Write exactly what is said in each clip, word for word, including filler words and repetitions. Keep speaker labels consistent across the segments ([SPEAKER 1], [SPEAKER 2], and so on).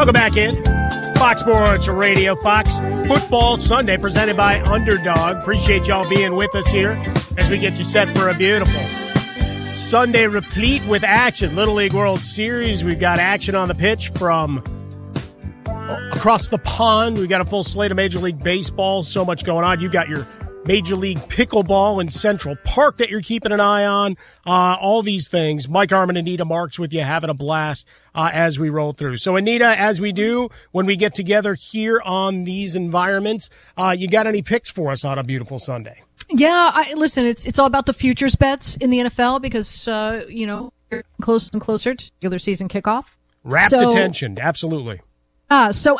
[SPEAKER 1] Welcome back in. Fox Sports Radio, Fox Football Sunday, presented by Underdog. Appreciate y'all being with us here as we get you set for a beautiful Sunday replete with action. Little League World Series, we've got action on the pitch from across the pond. We've got a full slate of Major League Baseball. So much going on. You've got your Major League Pickleball in Central Park that you're keeping an eye on. Uh, all these things. Mike Harmon and Anita Marks with you, having a blast uh, as we roll through. So, Anita, as we do when we get together here on these environments, uh, you got any picks for us on a beautiful Sunday?
[SPEAKER 2] Yeah, I, listen, it's it's all about the futures bets in the N F L because, uh, you know, we're closer and closer to regular season kickoff.
[SPEAKER 1] Rapt
[SPEAKER 2] so,
[SPEAKER 1] attention, absolutely.
[SPEAKER 2] Uh, so,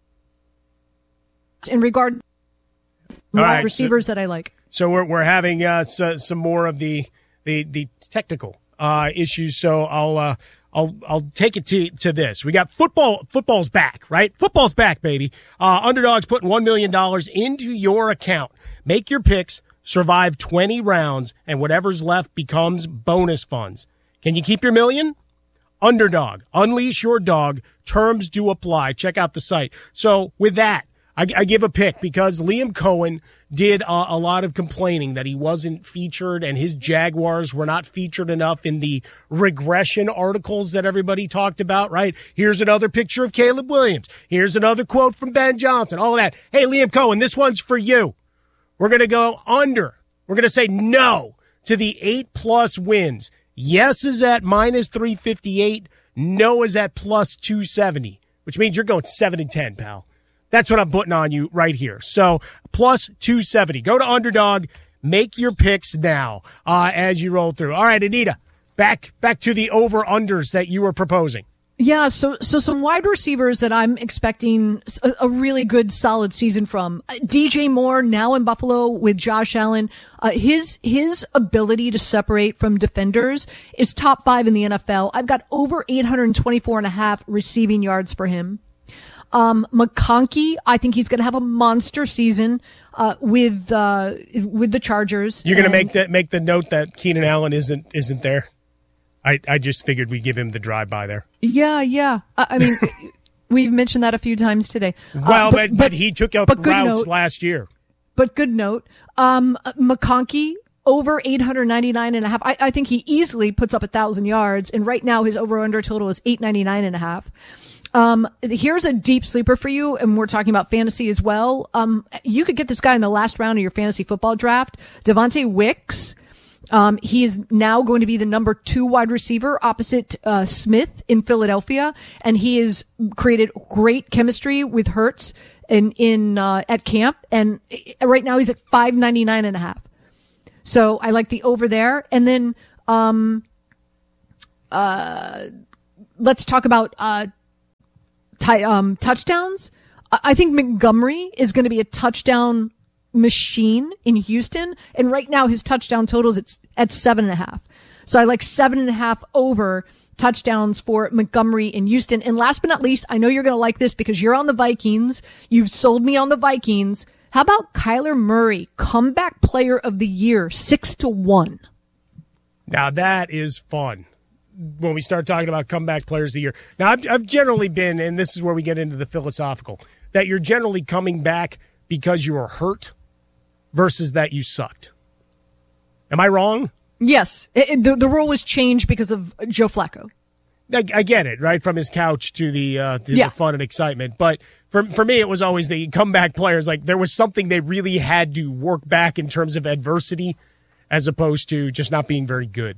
[SPEAKER 2] in regard wide
[SPEAKER 1] right,
[SPEAKER 2] receivers
[SPEAKER 1] so,
[SPEAKER 2] that I like.
[SPEAKER 1] So we're we're having uh, so, some more of the the the technical uh, issues. So I'll uh, I'll I'll take it to to this. We got football. Football's back, right? Football's back, baby. Uh, Underdog's putting one million dollars into your account. Make your picks, survive twenty rounds, and whatever's left becomes bonus funds. Can you keep your million? Underdog. Unleash your dog. Terms do apply. Check out the site. So with that, I, I give a pick because Liam Cohen did a, a lot of complaining that he wasn't featured and his Jaguars were not featured enough in the regression articles that everybody talked about, right? Here's another picture of Caleb Williams. Here's another quote from Ben Johnson, all of that. Hey, Liam Cohen, this one's for you. We're going to go under. We're going to say no to the eight-plus wins. Yes is at minus three fifty-eight. No is at plus two seventy, which means you're going seven and ten, pal. That's what I'm putting on you right here. So plus two seventy. Go to Underdog. Make your picks now uh, as you roll through. All right, Anita, back back to the over-unders that you were proposing.
[SPEAKER 2] Yeah, so so some wide receivers that I'm expecting a, a really good, solid season from. Uh, D J Moore, now in Buffalo with Josh Allen. Uh, his his ability to separate from defenders is top five in the N F L. I've got over eight twenty-four and a half receiving yards for him. Um, McConkey, I think he's going to have a monster season uh, with uh, with the Chargers.
[SPEAKER 1] You're going to make that make the note that Keenan Allen isn't isn't there. I, I just figured we'd give him the drive-by there.
[SPEAKER 2] Yeah, yeah. I, I mean, we've mentioned that a few times today.
[SPEAKER 1] Well, uh, but, but,
[SPEAKER 2] but
[SPEAKER 1] he took out routes note, last year.
[SPEAKER 2] But good note. Um, McConkey, over eight ninety-nine and a half. I, I think he easily puts up one thousand yards, and right now his over-under total is eight ninety-nine and a half. Um, here's a deep sleeper for you, and we're talking about fantasy as well. Um, you could get this guy in the last round of your fantasy football draft. Devontae Wicks. Um, he is now going to be the number two wide receiver opposite uh, Smith in Philadelphia, and he has created great chemistry with Hurts in in uh, at camp. And right now he's at five ninety-nine and a half. So I like the over there. And then um, uh, let's talk about uh, t- um, touchdowns. I think Montgomery is going to be a touchdown machine in Houston, and right now his touchdown totals it's at seven and a half. So I like seven and a half over touchdowns for Montgomery in Houston. And last but not least, I know you're going to like this because you're on the Vikings. You've sold me on the Vikings. How about Kyler Murray, comeback player of the year, six to one?
[SPEAKER 1] Now that is fun. When we start talking about comeback players of the year. Now I've, I've generally been, and this is where we get into the philosophical, that you're generally coming back because you were hurt versus that you sucked. Am I wrong?
[SPEAKER 2] Yes. It, it, the, the rule was changed because of Joe Flacco.
[SPEAKER 1] I, I get it, right? From his couch to the uh, to
[SPEAKER 2] yeah.
[SPEAKER 1] the fun and excitement. But for for me, it was always the comeback players. Like there was something they really had to work back in terms of adversity as opposed to just not being very good.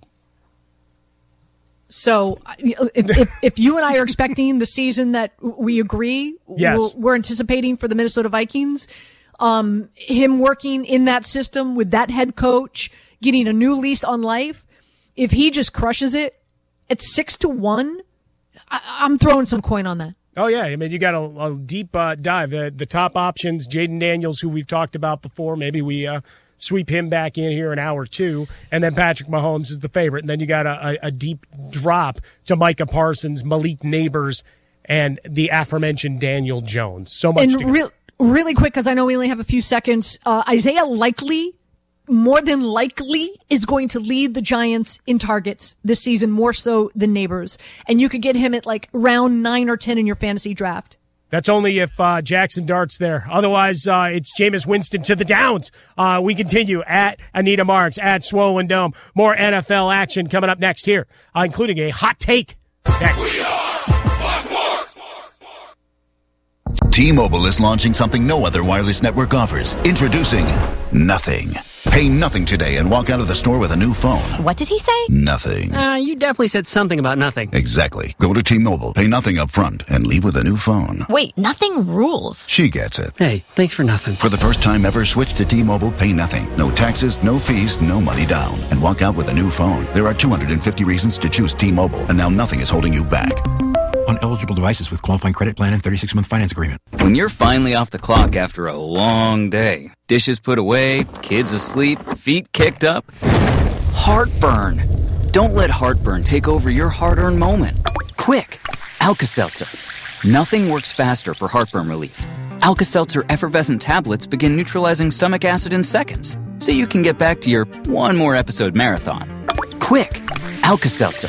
[SPEAKER 2] So if, if, if you and I are expecting the season that we agree,
[SPEAKER 1] yes.
[SPEAKER 2] we're, we're anticipating for the Minnesota Vikings, um, him working in that system with that head coach, getting a new lease on life, if he just crushes it at six to one, I, I'm throwing some coin on that.
[SPEAKER 1] Oh, yeah. I mean, you got a, a deep uh, dive. Uh, the top options, Jaden Daniels, who we've talked about before. Maybe we uh, sweep him back in here in hour two. And then Patrick Mahomes is the favorite. And then you got a, a, a deep drop to Micah Parsons, Malik Neighbors, and the aforementioned Daniel Jones. So much
[SPEAKER 2] and
[SPEAKER 1] to
[SPEAKER 2] real, really quick, because I know we only have a few seconds, uh, Isaiah Likely more than likely is going to lead the Giants in targets this season, more so than Neighbors. And you could get him at like round nine or ten in your fantasy draft.
[SPEAKER 1] That's only if uh, Jackson Dart's there. Otherwise, uh, it's Jameis Winston to the downs. Uh, we continue at Anita Marks, at Swollen Dome. More N F L action coming up next here, uh, including a hot take next.
[SPEAKER 3] T-Mobile is launching something no other wireless network offers. Introducing Nothing. Pay nothing today and walk out of the store with a new phone.
[SPEAKER 4] What did he say?
[SPEAKER 3] Nothing.
[SPEAKER 5] Uh, you definitely said something about nothing.
[SPEAKER 3] Exactly. Go to T-Mobile, pay nothing up front, and leave with a new phone.
[SPEAKER 4] Wait, nothing rules.
[SPEAKER 3] She gets it.
[SPEAKER 5] Hey, thanks for nothing.
[SPEAKER 3] For the first time ever, switch to T-Mobile, pay nothing. No taxes, no fees, no money down. And walk out with a new phone. There are two hundred fifty reasons to choose T-Mobile, and now nothing is holding you back.
[SPEAKER 6] On eligible devices with qualifying credit plan and thirty-six month finance agreement.
[SPEAKER 7] When you're finally off the clock after a long day, dishes put away, kids asleep, feet kicked up, heartburn. Don't let heartburn take over your hard-earned moment. Quick, Alka-Seltzer. Nothing works faster for heartburn relief. Alka-Seltzer effervescent tablets begin neutralizing stomach acid in seconds, so you can get back to your one more episode marathon. Quick, Alka-Seltzer.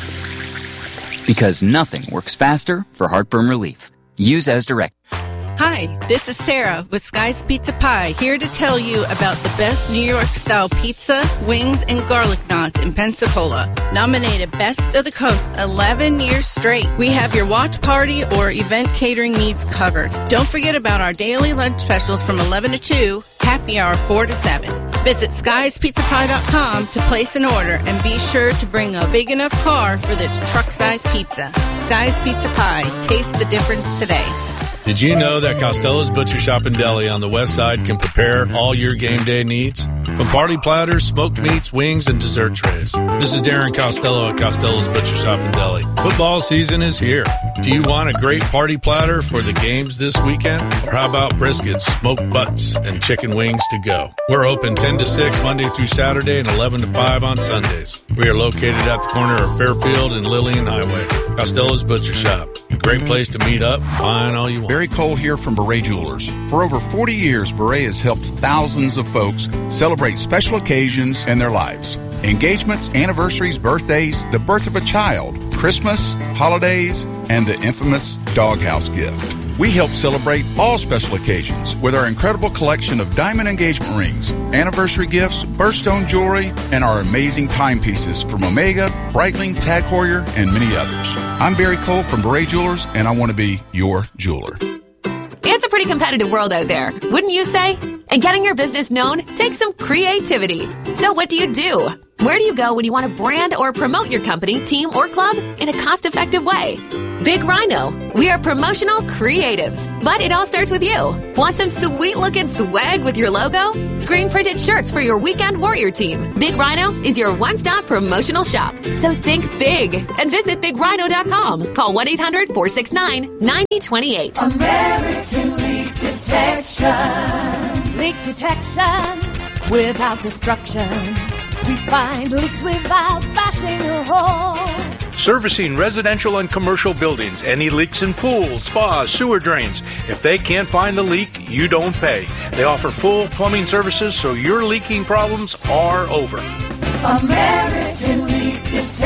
[SPEAKER 7] Because nothing works faster for heartburn relief. Use as directed.
[SPEAKER 8] Hi, this is Sarah with Sky's Pizza Pie, here to tell you about the best New York-style pizza, wings, and garlic knots in Pensacola. Nominated Best of the Coast eleven years straight. We have your watch party or event catering needs covered. Don't forget about our daily lunch specials from eleven to two, happy hour four to seven. Visit skies pizza pie dot com to place an order and be sure to bring a big enough car for this truck-sized pizza. Sky's Pizza Pie. Taste the difference today.
[SPEAKER 9] Did you know that Costello's Butcher Shop and Deli on the west side can prepare all your game day needs? From party platters, smoked meats, wings, and dessert trays. This is Darren Costello at Costello's Butcher Shop and Deli. Football season is here. Do you want a great party platter for the games this weekend? Or how about briskets, smoked butts, and chicken wings to go? We're open ten to six Monday through Saturday and eleven to five on Sundays. We are located at the corner of Fairfield and Lillian Highway. Costello's Butcher Shop. A great place to meet up, find all you want.
[SPEAKER 10] Barry Cole here from Beret Jewelers. For over forty years, Beret has helped thousands of folks celebrate special occasions in their lives. Engagements, anniversaries, birthdays, the birth of a child, Christmas, holidays, and the infamous doghouse gift. We help celebrate all special occasions with our incredible collection of diamond engagement rings, anniversary gifts, birthstone jewelry, and our amazing timepieces from Omega, Breitling, Tag Heuer, and many others. I'm Barry Cole from Beret Jewelers, and I want to be your jeweler.
[SPEAKER 11] It's a pretty competitive world out there, wouldn't you say? And getting your business known takes some creativity. So what do you do? Where do you go when you want to brand or promote your company, team, or club in a cost-effective way? Big Rhino. We are promotional creatives, but it all starts with you. Want some sweet-looking swag with your logo? Screen-printed shirts for your weekend warrior team. Big Rhino is your one-stop promotional shop. So think big and visit big rhino dot com. Call one eight hundred four six nine nine zero two eight.
[SPEAKER 12] American Leak Detection. Leak detection without destruction. We find leaks without bashing a hole.
[SPEAKER 13] Servicing residential and commercial buildings. Any leaks in pools, spas, sewer drains. If they can't find the leak, you don't pay. They offer full plumbing services, so your leaking problems are over.
[SPEAKER 12] American Leak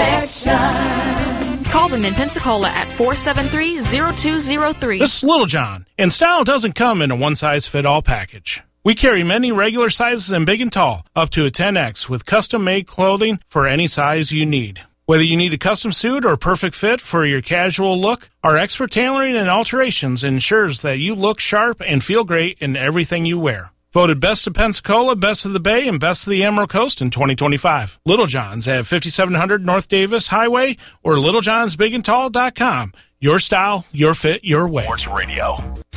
[SPEAKER 12] Detection.
[SPEAKER 14] Call them in Pensacola at four seven three, zero two zero three.
[SPEAKER 15] This is Little John, and style doesn't come in a one-size-fit-all package. We carry many regular sizes and big and tall, up to a ten X, with custom-made clothing for any size you need. Whether you need a custom suit or perfect fit for your casual look, our expert tailoring and alterations ensures that you look sharp and feel great in everything you wear. Voted Best of Pensacola, Best of the Bay, and Best of the Emerald Coast in twenty twenty-five. Little John's at fifty-seven hundred North Davis Highway or little johns big and tall dot com. Your style, your fit, your way.
[SPEAKER 3] Sports Radio.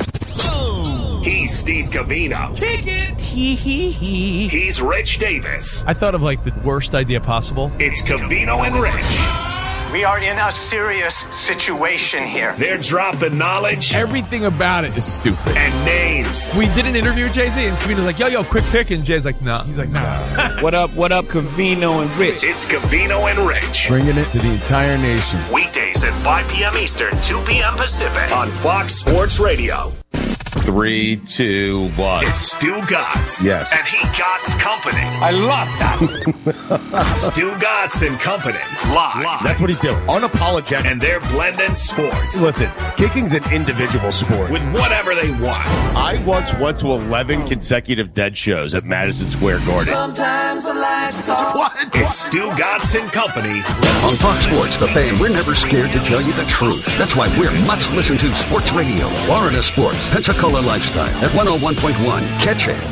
[SPEAKER 16] He's Steve Covino.
[SPEAKER 17] Kick it! Hee hee hee.
[SPEAKER 16] He's Rich Davis.
[SPEAKER 18] I thought of like the worst idea possible.
[SPEAKER 16] It's Covino and Rich.
[SPEAKER 19] We are in a serious situation here.
[SPEAKER 16] They're dropping knowledge.
[SPEAKER 18] Everything about it is stupid.
[SPEAKER 16] And names.
[SPEAKER 18] We did an interview with Jay-Z, and Covino's like, yo, yo, quick pick. And Jay's like, nah. He's like, nah.
[SPEAKER 20] What up, what up, Covino and Rich?
[SPEAKER 16] It's Covino and Rich.
[SPEAKER 18] Bringing it to the entire nation.
[SPEAKER 16] Weekdays at five p.m. Eastern, two p.m. Pacific on Fox Sports Radio.
[SPEAKER 21] Three, two, one.
[SPEAKER 16] It's Stu Gotts.
[SPEAKER 21] Yes.
[SPEAKER 16] And he Gotts Company.
[SPEAKER 21] I love that.
[SPEAKER 16] Stu Gotts and Company. Live. Live.
[SPEAKER 21] That's what he's doing. Unapologetic.
[SPEAKER 16] And they're blending sports.
[SPEAKER 21] Listen, kicking's an individual sport.
[SPEAKER 16] With whatever they want.
[SPEAKER 21] I once went to eleven consecutive dead shows at Madison Square Garden.
[SPEAKER 16] Sometimes the lights are... What? It's Stu Gotts and Company.
[SPEAKER 22] On Fox Sports, The Fan, we're never scared to tell you the truth. That's why we're much listened to sports radio. Florida Sports, Pensacola Lifestyle at one oh one point one. Catch it.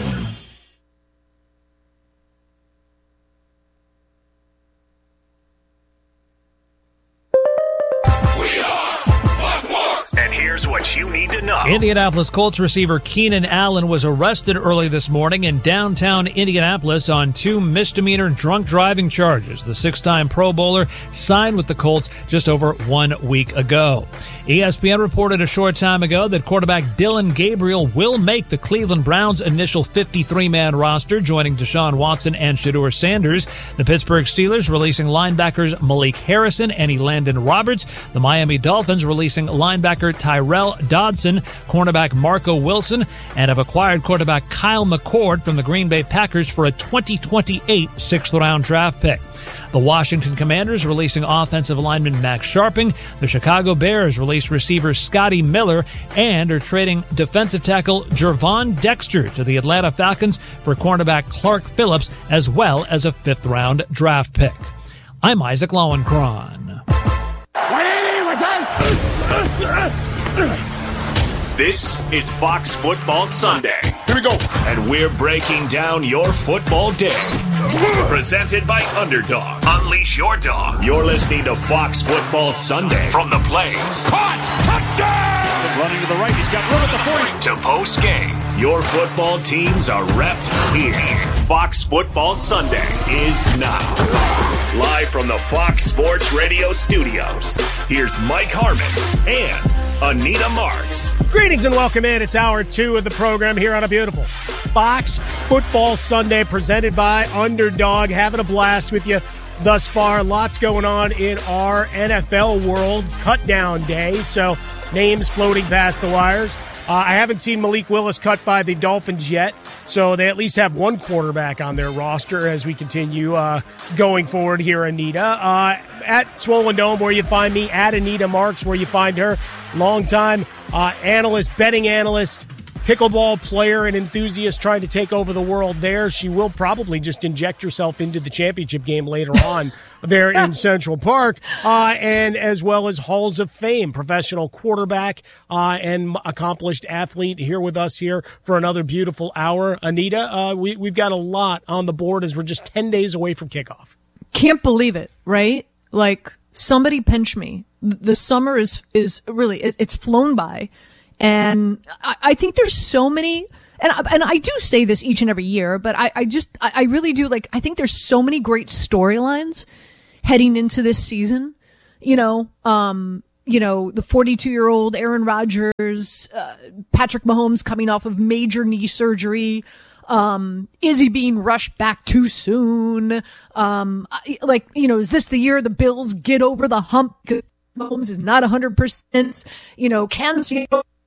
[SPEAKER 16] Here's what you need to know.
[SPEAKER 23] Indianapolis Colts receiver Keenan Allen was arrested early this morning in downtown Indianapolis on two misdemeanor drunk driving charges. The six-time Pro Bowler signed with the Colts just over one week ago. E S P N reported a short time ago that quarterback Dillon Gabriel will make the Cleveland Browns' initial fifty-three man roster, joining Deshaun Watson and Shedeur Sanders. The Pittsburgh Steelers releasing linebackers Malik Harrison and Elandon Roberts. The Miami Dolphins releasing linebacker Tyrell Dodson, cornerback Marco Wilson, and have acquired quarterback Kyle McCord from the Green Bay Packers for a twenty twenty-eight sixth-round draft pick. The Washington Commanders releasing offensive lineman Max Sharping. The Chicago Bears released receiver Scotty Miller and are trading defensive tackle Gervon Dexter to the Atlanta Falcons for cornerback Clark Phillips, as well as a fifth-round draft pick. I'm Isaac Lowenkron.
[SPEAKER 16] This is Fox Football Sunday.
[SPEAKER 21] Here we go.
[SPEAKER 16] And we're breaking down your football day. Presented by Underdog. Unleash your dog. You're listening to Fox Football Sunday. From the plays. Caught! Touchdown! Running to the right. He's got room at the forty. To post game. Your football teams are repped here. Fox Football Sunday is now. Live from the Fox Sports Radio studios. Here's Mike Harmon and Anita Marks.
[SPEAKER 1] Greetings and welcome in. It's hour two of the program here on a beautiful Fox Football Sunday presented by Underdog. Having a blast with you thus far. Lots going on in our N F L world. Cut down day, so names floating past the wires. Uh, I haven't seen Malik Willis cut by the Dolphins yet, so they at least have one quarterback on their roster as we continue uh, going forward here, Anita. Uh, at Swollen Dome, where you find me, at Anita Marks, where you find her, longtime uh, analyst, betting analyst, pickleball player and enthusiast trying to take over the world there. She will probably just inject herself into the championship game later on there in Central Park, uh, and as well as Halls of Fame, professional quarterback uh, and accomplished athlete here with us here for another beautiful hour. Anita, uh, we, we've got a lot on the board as we're just ten days away from kickoff.
[SPEAKER 2] Can't believe it, right? Like, somebody pinch me. The summer is, is really, it, it's flown by. And I, I think there's so many, and I, and I do say this each and every year, but I, I just, I, I really do, like, I think there's so many great storylines heading into this season. You know, um, you know, the forty-two-year-old Aaron Rodgers, uh, Patrick Mahomes coming off of major knee surgery, um, is he being rushed back too soon? Um, like, you know, is this the year the Bills get over the hump? Mahomes is not one hundred percent, you know, Kansas City.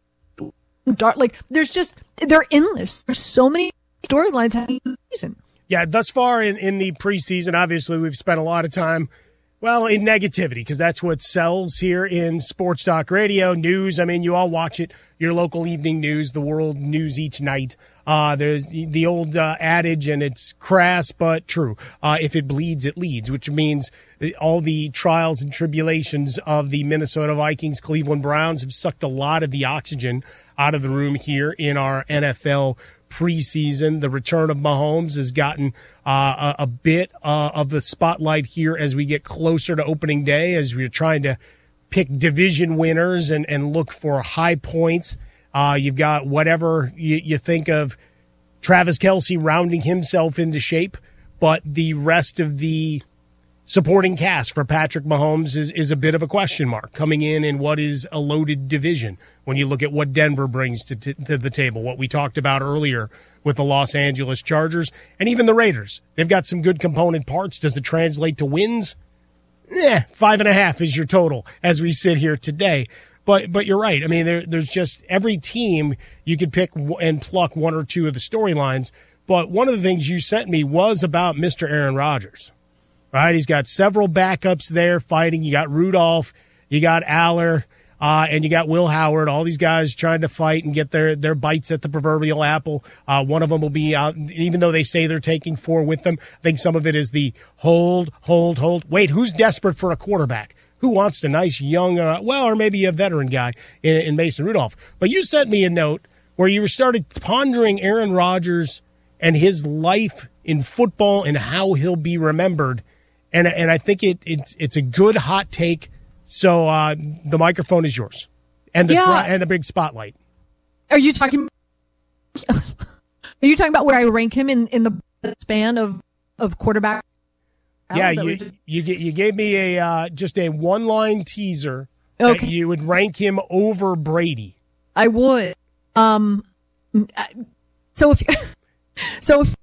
[SPEAKER 2] Dark, like, there's just, they're endless. There's so many storylines happening in the season.
[SPEAKER 1] Yeah, thus far in, in the preseason, obviously we've spent a lot of time, well, in negativity, because that's what sells here in Sports Talk Radio. News, I mean, you all watch it, your local evening news, the world news each night. Uh, there's the, the old uh, adage, and it's crass but true. Uh, if it bleeds, it leads, which means all the trials and tribulations of the Minnesota Vikings, Cleveland Browns have sucked a lot of the oxygen out of the room here in our N F L preseason. The return of Mahomes has gotten uh, a, a bit uh, of the spotlight here as we get closer to opening day, as we're trying to pick division winners and, and look for high points. Uh, you've got whatever you, you think of Travis Kelce rounding himself into shape, but the rest of the supporting cast for Patrick Mahomes is, is a bit of a question mark coming in in what is a loaded division when you look at what Denver brings to, to, to the table, what we talked about earlier with the Los Angeles Chargers and even the Raiders. They've got some good component parts. Does it translate to wins? Eh, five and a half is your total as we sit here today. But but you're right. I mean, there, there's just every team you could pick and pluck one or two of the storylines. But one of the things you sent me was about Mister Aaron Rodgers. Right? He's got several backups there fighting. You got Rudolph, you got Aller, uh, and you got Will Howard. All these guys trying to fight and get their, their bites at the proverbial apple. Uh, one of them will be out, even though they say they're taking four with them. I think some of it is the hold, hold, hold. Wait, who's desperate for a quarterback? Who wants a nice young, uh, well, or maybe a veteran guy in, in Mason Rudolph? But you sent me a note where you started pondering Aaron Rodgers and his life in football and how he'll be remembered. And and I think it it's it's a good hot take. So uh, the microphone is yours, and the
[SPEAKER 2] Yeah.
[SPEAKER 1] and the big spotlight.
[SPEAKER 2] Are you talking? Are you talking about where I rank him in, in the span of of quarterback?
[SPEAKER 1] Yeah,
[SPEAKER 2] Is that
[SPEAKER 1] you
[SPEAKER 2] what you're-
[SPEAKER 1] you ga- you gave me a uh, just a one line teaser.
[SPEAKER 2] Okay.
[SPEAKER 1] That you would rank him over Brady.
[SPEAKER 2] I would. Um. So if so, if,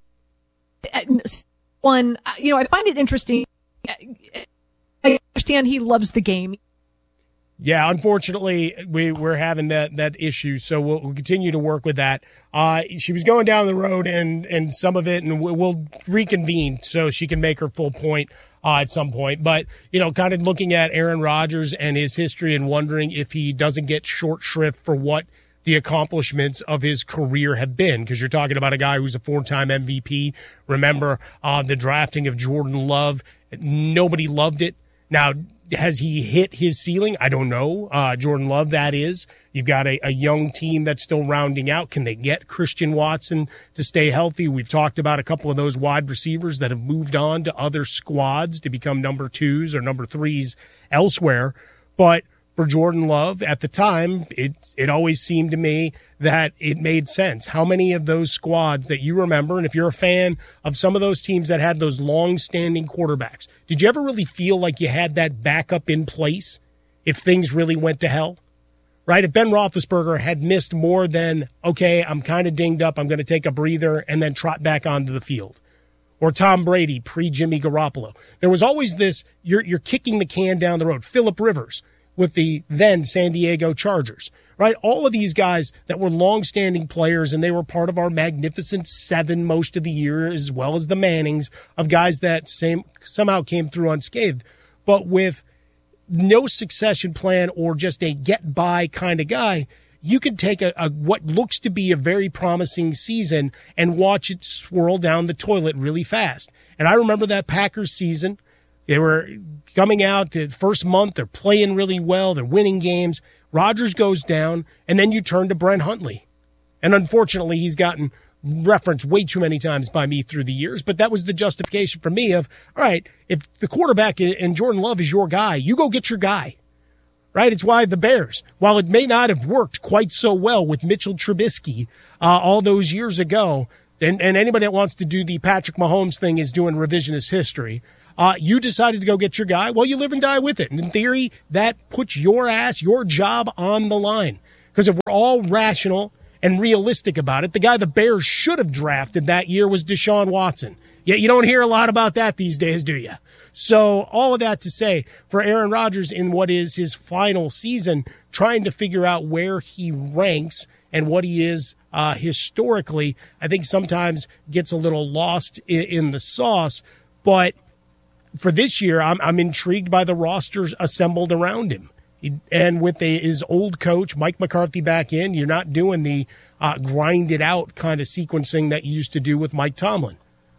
[SPEAKER 2] one, you know, I find it interesting. I understand he loves the game.
[SPEAKER 1] Yeah, unfortunately, we, we're having that, that issue, so we'll, we'll continue to work with that. Uh, she was going down the road and, and some of it, and we'll, we'll reconvene so she can make her full point uh, at some point. But, you know, kind of looking at Aaron Rodgers and his history and wondering if he doesn't get short shrift for what the accomplishments of his career have been, because you're talking about a guy who's a four-time M V P. Remember uh, the drafting of Jordan Love. Nobody loved it. Now, has he hit his ceiling? I don't know. Uh, Jordan Love, that is. You've got a, a young team that's still rounding out. Can they get Christian Watson to stay healthy? We've talked about a couple of those wide receivers that have moved on to other squads to become number twos or number threes elsewhere. But for Jordan Love, at the time, it it always seemed to me that it made sense. How many of those squads that you remember, and if you're a fan of some of those teams that had those long-standing quarterbacks, did you ever really feel like you had that backup in place if things really went to hell? Right? If Ben Roethlisberger had missed more than, okay, I'm kind of dinged up, I'm going to take a breather and then trot back onto the field. Or Tom Brady pre-Jimmy Garoppolo. There was always this, you're you're kicking the can down the road. Phillip Rivers with the then San Diego Chargers, right? All of these guys that were long-standing players, and they were part of our magnificent seven most of the year, as well as the Mannings, of guys that same somehow came through unscathed. But with no succession plan or just a get-by kind of guy, you can take a, a what looks to be a very promising season and watch it swirl down the toilet really fast. And I remember that Packers season. They were coming out the first month. They're playing really well. They're winning games. Rodgers goes down, and then you turn to Brent Hundley. And unfortunately, he's gotten referenced way too many times by me through the years, but that was the justification for me of, all right, if the quarterback and Jordan Love is your guy, you go get your guy. Right? It's why the Bears, while it may not have worked quite so well with Mitchell Trubisky uh, all those years ago, and, and anybody that wants to do the Patrick Mahomes thing is doing revisionist history. Uh, you decided to go get your guy. Well, you live and die with it. And in theory, that puts your ass, your job on the line. Because if we're all rational and realistic about it, the guy the Bears should have drafted that year was Deshaun Watson. Yet you don't hear a lot about that these days, do you? So all of that to say, for Aaron Rodgers in what is his final season, trying to figure out where he ranks and what he is uh, historically, I think sometimes gets a little lost in, in the sauce. But for this year, I'm, I'm intrigued by the rosters assembled around him. He, and with the, his old coach, Mike McCarthy, back in, you're not doing the uh, grind it out kind of sequencing that you used to do with Mike Tomlin.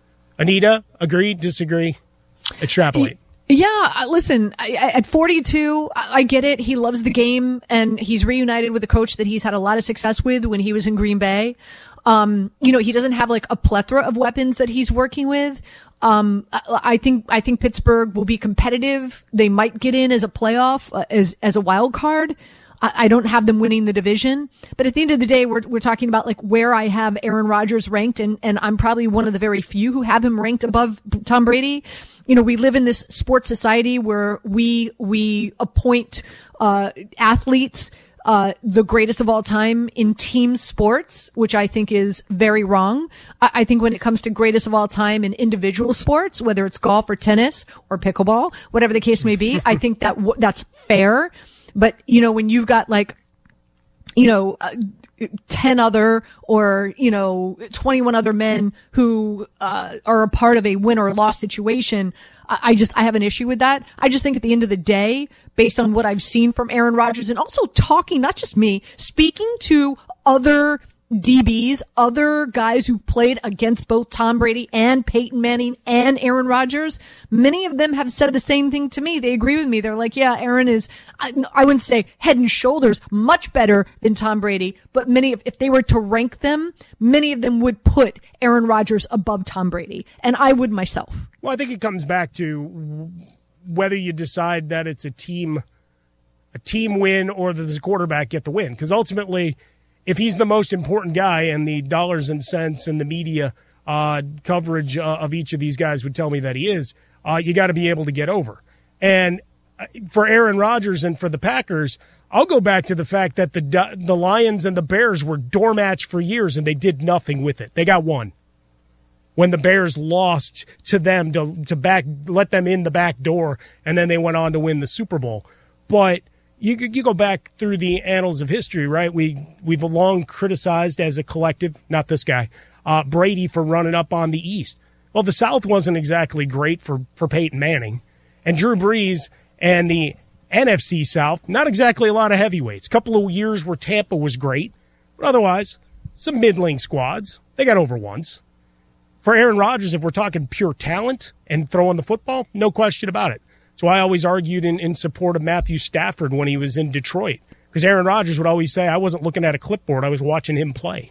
[SPEAKER 1] Anita, agree, disagree, extrapolate.
[SPEAKER 2] Yeah, listen, I, at forty-two, I get it. He loves the game, and he's reunited with a coach that he's had a lot of success with when he was in Green Bay. Um, you know, he doesn't have like a plethora of weapons that he's working with. Um, I think, I think Pittsburgh will be competitive. They might get in as a playoff, uh, as, as a wild card. I, I don't have them winning the division, but at the end of the day, we're, we're talking about like where I have Aaron Rodgers ranked, and, and I'm probably one of the very few who have him ranked above Tom Brady. You know, we live in this sports society where we, we appoint, uh, athletes, uh, the greatest of all time in team sports, which I think is very wrong. I, I think when it comes to greatest of all time in individual sports, whether it's golf or tennis or pickleball, whatever the case may be, I think that w- that's fair. But, you know, when you've got like, you know, uh, ten other or, you know, twenty-one other men who uh, are a part of a win or loss situation, I, I just, I have an issue with that. I just think at the end of the day, based on what I've seen from Aaron Rodgers and also talking, not just me, speaking to other D Bs, other guys who played against both Tom Brady and Peyton Manning and Aaron Rodgers, many of them have said the same thing to me. They agree with me. They're like, yeah, Aaron is, I, I wouldn't say head and shoulders much better than Tom Brady, but many of, if they were to rank them, many of them would put Aaron Rodgers above Tom Brady. And I would myself.
[SPEAKER 1] Well, I think it comes back to whether you decide that it's a team, a team win or that the quarterback get the win. Because ultimately, if he's the most important guy and the dollars and cents and the media uh, coverage uh, of each of these guys would tell me that he is, uh, you got to be able to get over. And for Aaron Rodgers and for the Packers, I'll go back to the fact that the the Lions and the Bears were doormatch for years and they did nothing with it. They got one. When the Bears lost to them to to back let them in the back door, and then they went on to win the Super Bowl. But You you go back through the annals of history, right? We, we've long criticized as a collective, not this guy, uh, Brady for running up on the East. Well, the South wasn't exactly great for, for Peyton Manning. And Drew Brees and the N F C South, not exactly a lot of heavyweights. A couple of years where Tampa was great, but otherwise, some middling squads. They got over once. For Aaron Rodgers, if we're talking pure talent and throwing the football, no question about it. So I always argued in, in support of Matthew Stafford when he was in Detroit. Because Aaron Rodgers would always say, I wasn't looking at a clipboard, I was watching him play.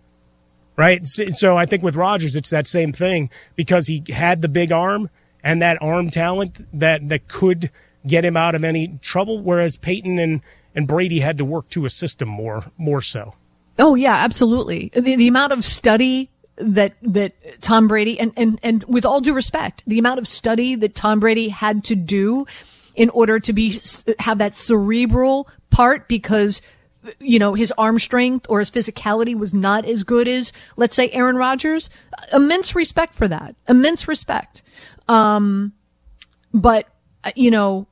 [SPEAKER 1] Right? So I think with Rodgers, it's that same thing because he had the big arm and that arm talent that, that could get him out of any trouble, whereas Peyton and, and Brady had to work to assist him more, more so.
[SPEAKER 2] Oh, yeah, absolutely. The, the amount of study that that Tom Brady, and, and, and with all due respect, the amount of study that Tom Brady had to do in order to be have that cerebral part because, you know, his arm strength or his physicality was not as good as, let's say, Aaron Rodgers. Immense respect for that. Immense respect. Um, but, you know,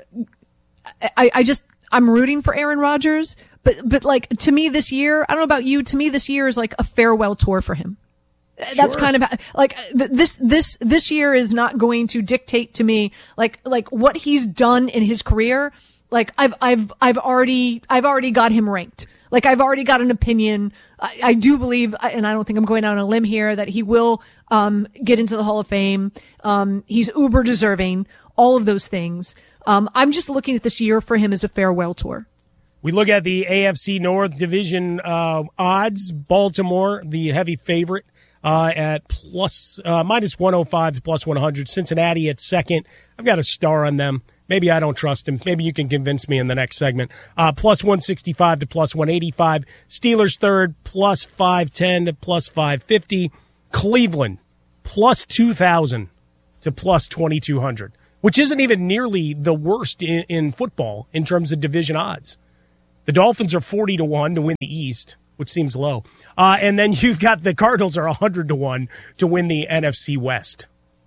[SPEAKER 2] I, I just, I'm rooting for Aaron Rodgers. But, but like, to me this year, I don't know about you, to me this year is like a farewell tour for him. That's sure. kind of like th- this, this, this year is not going to dictate to me like, like what he's done in his career. Like I've, I've, I've already, I've already got him ranked. Like I've already got an opinion. I, I do believe, and I don't think I'm going out on a limb here, that he will, um, get into the Hall of Fame. Um, he's uber deserving, all of those things. Um, I'm just looking at this year for him as a farewell tour.
[SPEAKER 1] We look at the A F C North Division uh, odds. Baltimore, the heavy favorite, uh, at plus uh, minus one oh five to plus one hundred. Cincinnati at second. I've got a star on them. Maybe I don't trust him. Maybe you can convince me in the next segment. Uh, plus one sixty-five to plus one eighty-five. Steelers third, plus five ten to plus five fifty. Cleveland, plus two thousand to plus twenty-two hundred, which isn't even nearly the worst in, in football in terms of division odds. The Dolphins are forty to one to win the East, which seems low. Uh, and then you've got the Cardinals are one hundred to one to win the N F C West.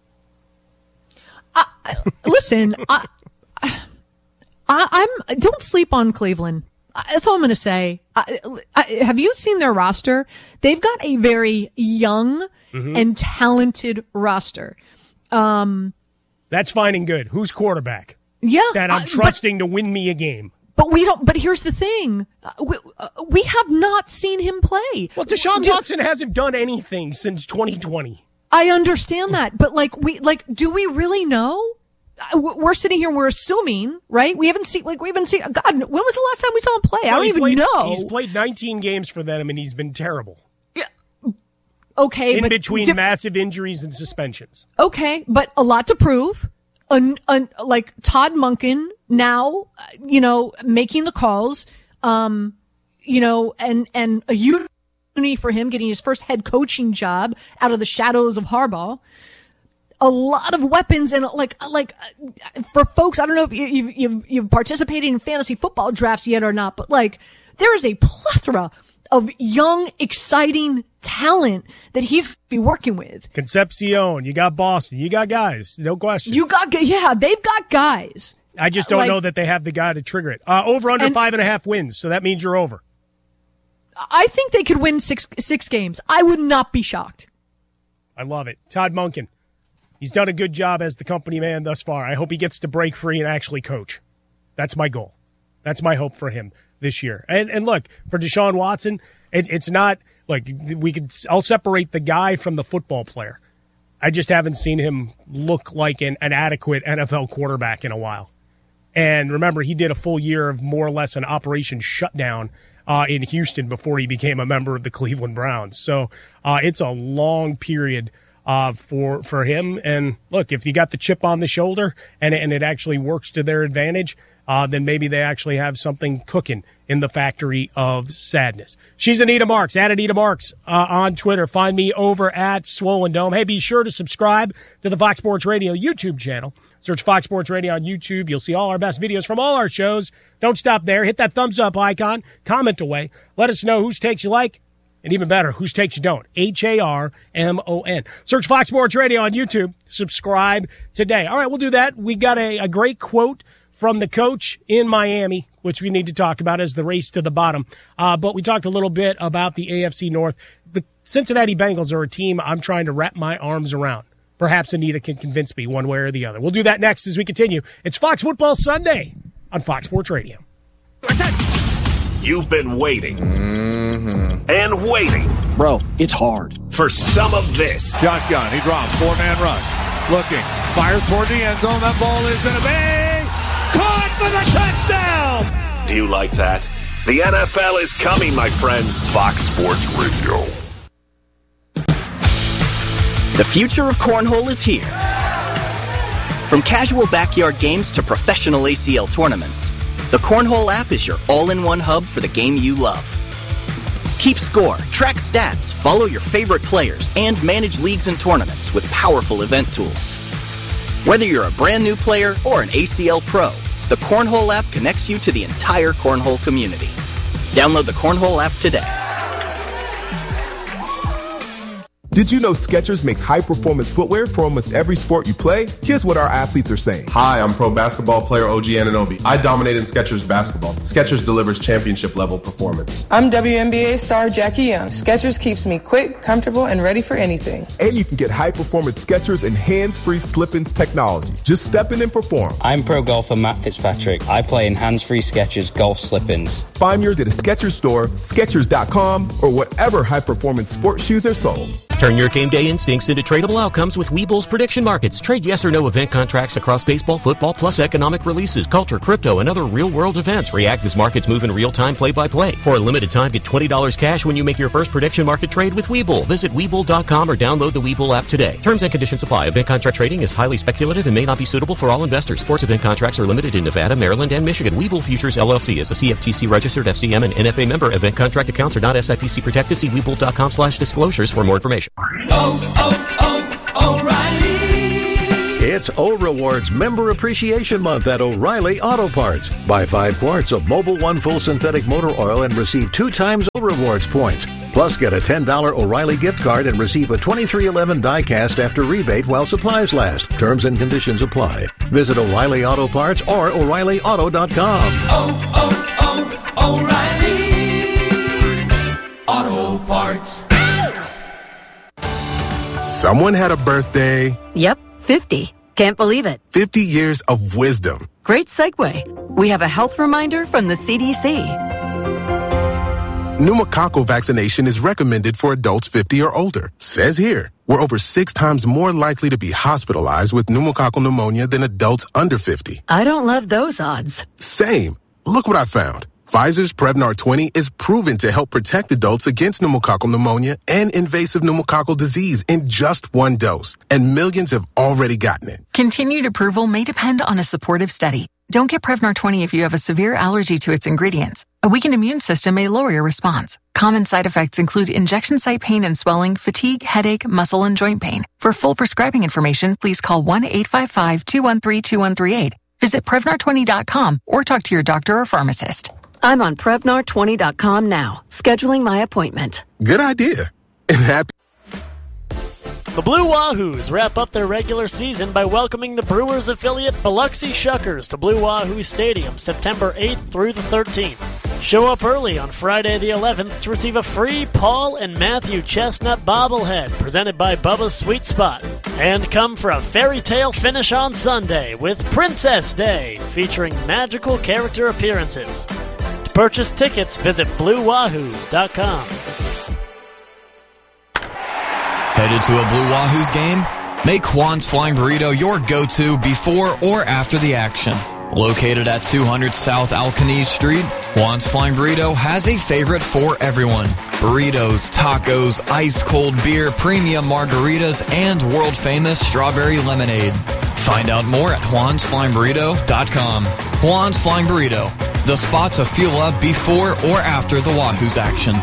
[SPEAKER 2] Uh, listen, I, I, I'm don't sleep on Cleveland. That's all I'm going to say. I, I, have you seen their roster? They've got a very young mm-hmm. and talented roster. Um,
[SPEAKER 1] That's fine and good. Who's quarterback?
[SPEAKER 2] Yeah.
[SPEAKER 1] That I'm
[SPEAKER 2] uh,
[SPEAKER 1] trusting
[SPEAKER 2] but,
[SPEAKER 1] to win me a game.
[SPEAKER 2] But we don't, but here's the thing. Uh, we, uh, we have not seen him play.
[SPEAKER 1] Well, Deshaun do, Watson hasn't done anything since twenty twenty.
[SPEAKER 2] I understand that. But like, we, like, do we really know? We're sitting here and we're assuming, right? We haven't seen, like, we haven't seen, God, when was the last time we saw him play? Well, I don't even
[SPEAKER 1] played,
[SPEAKER 2] know.
[SPEAKER 1] He's played nineteen games for them and he's been terrible.
[SPEAKER 2] Yeah. Okay.
[SPEAKER 1] In
[SPEAKER 2] but
[SPEAKER 1] between
[SPEAKER 2] di-
[SPEAKER 1] massive injuries and suspensions.
[SPEAKER 2] Okay. But a lot to prove. An, an, like Todd Monken now, you know, making the calls, um, you know, and, and a opportunity for him getting his first head coaching job out of the shadows of Harbaugh. A lot of weapons and like, like for folks, I don't know if you, you've, you've, you've participated in fantasy football drafts yet or not, but like there is a plethora of young, exciting talent that he's be working with.
[SPEAKER 1] Concepcion, you got Boston, you got guys, no question.
[SPEAKER 2] You got, yeah, they've got guys.
[SPEAKER 1] I just don't
[SPEAKER 2] like,
[SPEAKER 1] know that they have the guy to trigger it. Uh, over under
[SPEAKER 2] and,
[SPEAKER 1] five and a half wins, so that means you're over.
[SPEAKER 2] I think they could win six six games. I would not be shocked.
[SPEAKER 1] I love it. Todd Monken. He's done a good job as the company man thus far. I hope he gets to break free and actually coach. That's my goal. That's my hope for him this year. And and look, for Deshaun Watson, it, it's not like we could. I'll separate the guy from the football player. I just haven't seen him look like an, an adequate N F L quarterback in a while. And remember, he did a full year of more or less an operation shutdown uh, in Houston before he became a member of the Cleveland Browns. So uh, it's a long period uh, for for him. And look, if you got the chip on the shoulder and, and it actually works to their advantage, uh, then maybe they actually have something cooking in the factory of sadness. She's Anita Marks, at Anita Marks uh, on Twitter. Find me over at Swollen Dome. Hey, be sure to subscribe to the Fox Sports Radio YouTube channel. Search Fox Sports Radio on YouTube. You'll see all our best videos from all our shows. Don't stop there. Hit that thumbs up icon. Comment away. Let us know whose takes you like, and even better, whose takes you don't. H A R M O N. Search Fox Sports Radio on YouTube. Subscribe today. All right, we'll do that. We got a, a great quote from the coach in Miami, which we need to talk about as the race to the bottom. Uh, but we talked a little bit about the A F C North. The Cincinnati Bengals are a team I'm trying to wrap my arms around. Perhaps Anita can convince me one way or the other. We'll do that next as we continue. It's Fox Football Sunday on Fox Sports Radio.
[SPEAKER 16] You've been waiting mm-hmm. and waiting.
[SPEAKER 4] Bro, it's hard.
[SPEAKER 16] For some of this.
[SPEAKER 5] Shotgun. He drops. Four-man rush. Looking. Fires toward the end zone. That ball is going to be caught for the touchdown.
[SPEAKER 16] Do you like that? The N F L is coming, my friends. Fox Sports Radio.
[SPEAKER 6] The future of cornhole is here. From casual backyard games to professional A C L tournaments, the Cornhole app is your all-in-one hub for the game you love. Keep score, track stats, follow your favorite players, and manage leagues and tournaments with powerful event tools. Whether you're a brand new player or an A C L pro, the Cornhole app connects you to the entire cornhole community. Download the Cornhole app today.
[SPEAKER 24] Did you know Skechers makes high-performance footwear for almost every sport you play? Here's what our athletes are saying.
[SPEAKER 25] Hi, I'm pro basketball player O G Anunoby. I dominate in Skechers basketball. Skechers delivers championship-level performance.
[SPEAKER 26] I'm W N B A star Jackie Young. Skechers keeps me quick, comfortable, and ready for anything.
[SPEAKER 24] And you can get high-performance Skechers and hands-free slip-ins technology. Just step in and perform.
[SPEAKER 27] I'm pro golfer Matt Fitzpatrick. I play in hands-free Skechers golf slip-ins.
[SPEAKER 24] Find yours at a Skechers store, Skechers dot com, or whatever high-performance sports shoes are sold.
[SPEAKER 28] Turn your game day instincts into tradable outcomes with Webull's prediction markets. Trade yes or no event contracts across baseball, football, plus economic releases, culture, crypto, and other real-world events. React as markets move in real time, play-by-play. For a limited time, get twenty dollars cash when you make your first prediction market trade with Webull. Visit Webull dot com or download the Webull app today. Terms and conditions apply. Event contract trading is highly speculative and may not be suitable for all investors. Sports event contracts are limited in Nevada, Maryland, and Michigan. Webull Futures, L L C is a C F T C registered F C M and N F A member. Event contract accounts are not S I P C protected. See Webull dot com slash disclosures for more information.
[SPEAKER 29] Oh, oh, O'Reilly! It's O Rewards Member Appreciation Month at O'Reilly Auto Parts. Buy five quarts of Mobil One Full Synthetic Motor Oil and receive two times O Rewards points. Plus, get a ten dollars O'Reilly gift card and receive a twenty-three eleven die-cast after rebate while supplies last. Terms and conditions apply. Visit O'Reilly Auto Parts or O'Reilly Auto dot com. Oh, oh, oh, O'Reilly Auto Parts.
[SPEAKER 30] Someone had a birthday.
[SPEAKER 31] Yep, fifty. Can't believe it.
[SPEAKER 30] fifty years of wisdom.
[SPEAKER 31] Great segue. We have a health reminder from the C D C.
[SPEAKER 30] Pneumococcal vaccination is recommended for adults fifty or older. Says here, we're over six times more likely to be hospitalized with pneumococcal pneumonia than adults under fifty.
[SPEAKER 31] I don't love those odds.
[SPEAKER 30] Same. Look what I found. Pfizer's Prevnar twenty is proven to help protect adults against pneumococcal pneumonia and invasive pneumococcal disease in just one dose. And millions have already gotten it.
[SPEAKER 32] Continued approval may depend on a supportive study. Don't get Prevnar twenty if you have a severe allergy to its ingredients. A weakened immune system may lower your response. Common side effects include injection site pain and swelling, fatigue, headache, muscle, and joint pain. For full prescribing information, please call one eight five five, two one three, two one three eight. Visit Prevnar twenty dot com or talk to your doctor or pharmacist.
[SPEAKER 31] I'm on Prevnar twenty dot com now, scheduling my appointment.
[SPEAKER 30] Good idea. And happy.
[SPEAKER 3] The Blue Wahoos wrap up their regular season by welcoming the Brewers affiliate Biloxi Shuckers to Blue Wahoo Stadium September eighth through the thirteenth. Show up early on Friday the eleventh to receive a free Paul and Matthew Chestnut bobblehead presented by Bubba's Sweet Spot. And come for a fairy tale finish on Sunday with Princess Day featuring magical character appearances. To purchase tickets, visit blue wahoos dot com.
[SPEAKER 4] Headed to a Blue Wahoos game? Make Juan's Flying Burrito your go-to before or after the action. Located at two hundred South Alcanese Street, Juan's Flying Burrito has a favorite for everyone. Burritos, tacos, ice-cold beer, premium margaritas, and world-famous strawberry lemonade. Find out more at juans flying burrito dot com. Juan's Flying Burrito, the spot to fuel up before or after the Wahoos action.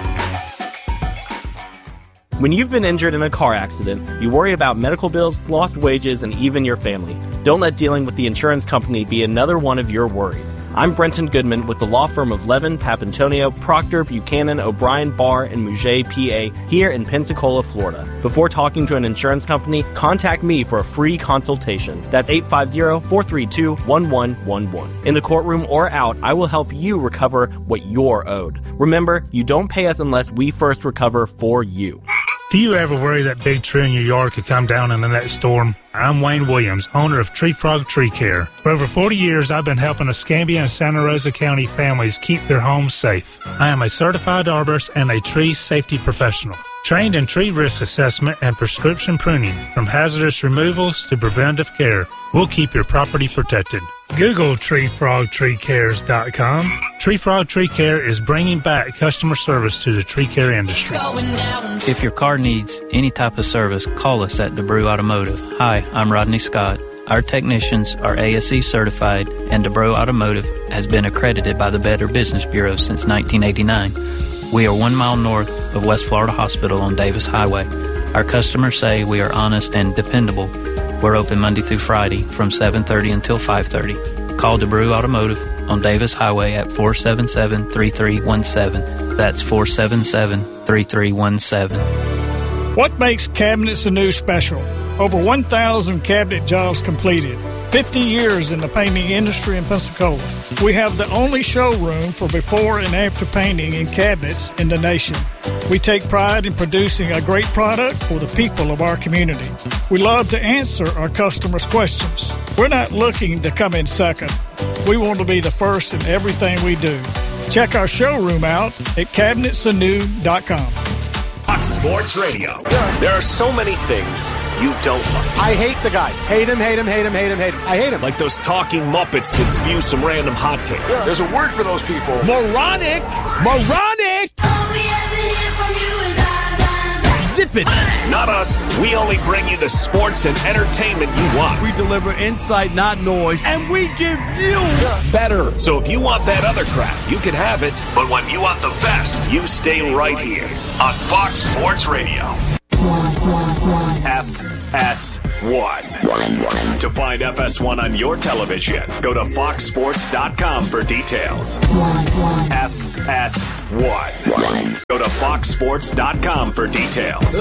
[SPEAKER 7] When you've been injured in a car accident, you worry about medical bills, lost wages, and even your family. Don't let dealing with the insurance company be another one of your worries. I'm Brenton Goodman with the law firm of Levin, Papantonio, Proctor, Buchanan, O'Brien, Barr, and Mouget, P A, here in Pensacola, Florida. Before talking to an insurance company, contact me for a free consultation. That's eight five zero, four three two, one one one one. In the courtroom or out, I will help you recover what you're owed. Remember, you don't pay us unless we first recover for you.
[SPEAKER 8] Do you ever worry that big tree in your yard could come down in the next storm? I'm Wayne Williams, owner of Tree Frog Tree Care. For over forty years, I've been helping Escambia and Santa Rosa County families keep their homes safe. I am a certified arborist and a tree safety professional. Trained in tree risk assessment and prescription pruning, from hazardous removals to preventive care, we'll keep your property protected. Google tree frog tree cares dot com. Tree Frog Tree Care is bringing back customer service to the tree care industry.
[SPEAKER 9] If your car needs any type of service, call us at DeBrew Automotive. Hi, I'm Rodney Scott. Our technicians are A S E certified, and DeBrew Automotive has been accredited by the Better Business Bureau since nineteen eighty-nine. We are one mile north of West Florida Hospital on Davis Highway. Our customers say we are honest and dependable. We're open Monday through Friday from seven thirty until five thirty. Call DeBrew Automotive on Davis Highway at four seven seven, three three one seven. That's four seven seven, three three one seven.
[SPEAKER 10] What makes Cabinets Anew special? Over one thousand cabinet jobs completed. fifty years in the painting industry in Pensacola. We have the only showroom for before and after painting in cabinets in the nation. We take pride in producing a great product for the people of our community. We love to answer our customers' questions. We're not looking to come in second. We want to be the first in everything we do. Check our showroom out at cabinets anew dot com.
[SPEAKER 16] Fox Sports Radio. There are so many things you don't like.
[SPEAKER 1] I hate the guy. Hate him, hate him, hate him, hate him, hate him. I hate him.
[SPEAKER 16] Like those talking Muppets that spew some random hot takes.
[SPEAKER 5] Yeah. There's a word for those people.
[SPEAKER 16] Moronic! Moronic! Zip it! Not us. We only bring you the sports and entertainment you want.
[SPEAKER 5] We deliver insight, not noise, and we give you better.
[SPEAKER 16] So if you want that other crap, you can have it. But when you want the best, you stay right here on Fox Sports Radio. F S one. To find F S one on your television, go to fox sports dot com for details. F S one. Go to fox sports dot com for details.